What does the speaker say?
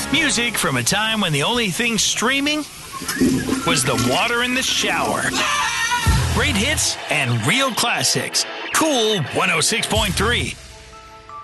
Music from a time when the only thing streaming was the water in the shower. Great hits and real classics. Cool 106.3.